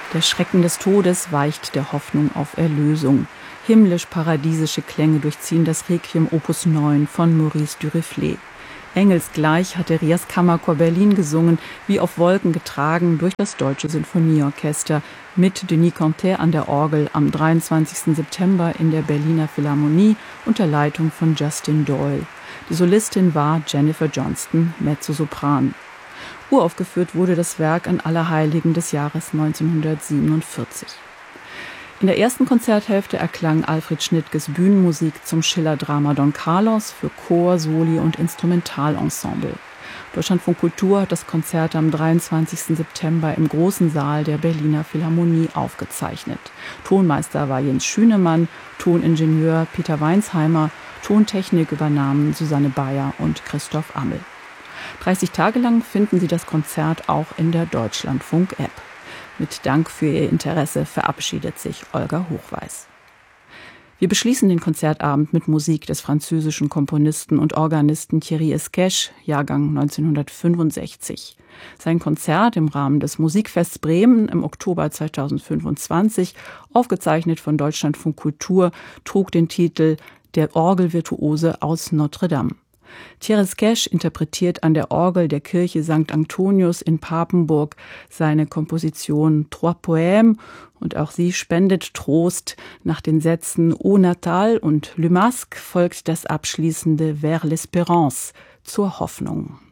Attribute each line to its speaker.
Speaker 1: Der Schrecken des Todes weicht der Hoffnung auf Erlösung. Himmlisch-paradiesische Klänge durchziehen das Requiem Opus 9 von Maurice Duruflé. Engelsgleich hat der Rias Kammerchor Berlin gesungen, wie auf Wolken getragen durch das Deutsche Sinfonieorchester mit Denis Cantet an der Orgel am 23. September in der Berliner Philharmonie unter Leitung von Justin Doyle. Die Solistin war Jennifer Johnston, Mezzosopran. Uraufgeführt wurde das Werk an Allerheiligen des Jahres 1947. In der ersten Konzerthälfte erklang Alfred Schnittges Bühnenmusik zum Schiller-Drama Don Carlos für Chor, Soli und Instrumentalensemble. Deutschlandfunk Kultur hat das Konzert am 23. September im großen Saal der Berliner Philharmonie aufgezeichnet. Tonmeister war Jens Schünemann, Toningenieur Peter Weinstheimer, Tontechnik übernahmen Susanne Bayer und Christoph Ammel. 30 Tage lang finden Sie das Konzert auch in der Deutschlandfunk-App. Mit Dank für Ihr Interesse verabschiedet sich Olga Hochweis. Wir beschließen den Konzertabend mit Musik des französischen Komponisten und Organisten Thierry Esquèche, Jahrgang 1965. Sein Konzert im Rahmen des Musikfests Bremen im Oktober 2025, aufgezeichnet von Deutschlandfunk Kultur, trug den Titel »Der Orgelvirtuose aus Notre Dame«. Thierry Esquèche interpretiert an der Orgel der Kirche St. Antonius in Papenburg seine Komposition Trois Poèmes und auch sie spendet Trost. Nach den Sätzen Au Natal und Le Masque folgt das abschließende Vers l'Espérance zur Hoffnung.